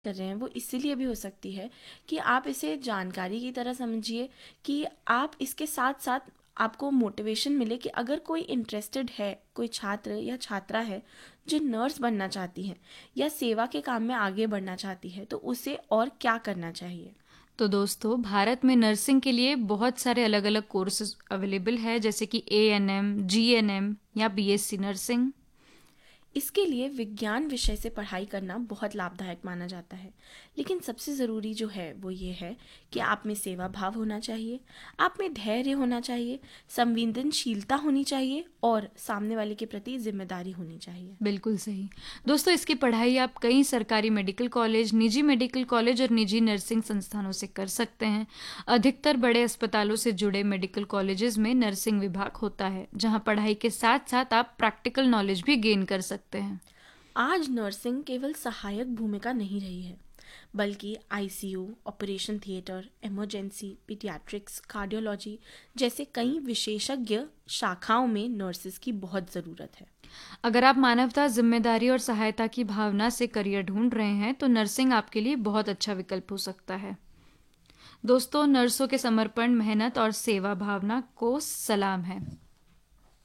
कर रहे हैं वो इसीलिए भी हो सकती है कि आप इसे जानकारी की तरह समझिए, कि आप इसके साथ साथ आपको मोटिवेशन मिले कि अगर कोई इंटरेस्टेड है, कोई छात्र या छात्रा है जो नर्स बनना चाहती है या सेवा के काम में आगे बढ़ना चाहती है, तो उसे और क्या करना चाहिए। तो दोस्तों, भारत में नर्सिंग के लिए बहुत सारे अलग अलग कोर्सेज अवेलेबल है, जैसे कि ANM, GNM या BSc नर्सिंग। इसके लिए विज्ञान विषय से पढ़ाई करना बहुत लाभदायक माना जाता है, लेकिन सबसे ज़रूरी जो है वो ये है कि आप में सेवा भाव होना चाहिए, आप में धैर्य होना चाहिए, संवेदनशीलता होनी चाहिए और सामने वाले के प्रति जिम्मेदारी होनी चाहिए। बिल्कुल सही। दोस्तों, इसकी पढ़ाई आप कई सरकारी मेडिकल कॉलेज, निजी मेडिकल कॉलेज और निजी नर्सिंग संस्थानों से कर सकते हैं। अधिकतर बड़े अस्पतालों से जुड़े मेडिकल कॉलेजेस में नर्सिंग विभाग होता है, जहां पढ़ाई के साथ साथ आप प्रैक्टिकल नॉलेज भी गेन कर सकते हैं। आज नर्सिंग केवल सहायक भूमिका नहीं रही है, बल्कि ICU, operation theatre, emergency, paediatrics, cardiology जैसे कई विशेषज्ञ शाखाओं में नर्सेज की बहुत ज़रूरत है। अगर आप मानवता, जिम्मेदारी और सहायता की भावना से करियर ढूंढ रहे हैं, तो नर्सिंग आपके लिए बहुत अच्छा विकल्प हो सकता है। दोस्तों, नर्सों के समर्पण, मेहनत और सेवा भावना को सलाम है।